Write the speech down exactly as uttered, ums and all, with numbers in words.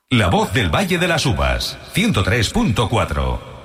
La voz del Valle de las Uvas, ciento tres punto cuatro.